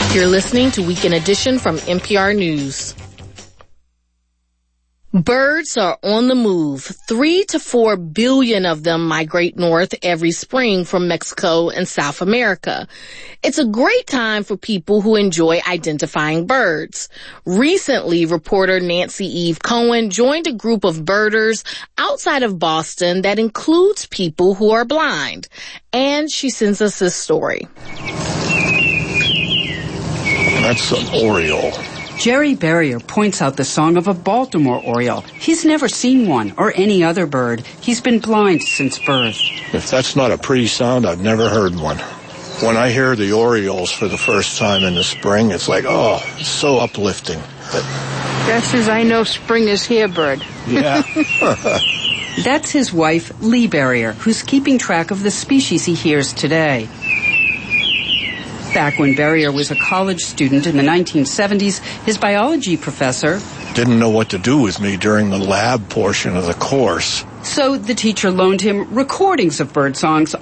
You're listening to Weekend Edition from NPR News. Birds are on the move. 3 to 4 billion of them migrate north every spring from Mexico and South America. It's a great time for people who enjoy identifying birds. Recently, reporter Nancy Eve Cohen joined a group of birders outside of Boston that includes people who are blind. And she sends us this story. That's an oriole. Jerry Barrier points out the song of a Baltimore oriole. He's never seen one or any other bird. He's been blind since birth. If that's not a pretty sound, I've never heard one. When I hear the orioles for the first time in the spring, it's like, oh, it's so uplifting. Just as I know spring is here, bird. Yeah. That's his wife, Lee Barrier, who's keeping track of the species he hears today. Back when Barrier was a college student in the 1970s, his biology professor didn't know what to do with me during the lab portion of the course. So the teacher loaned him recordings of bird songs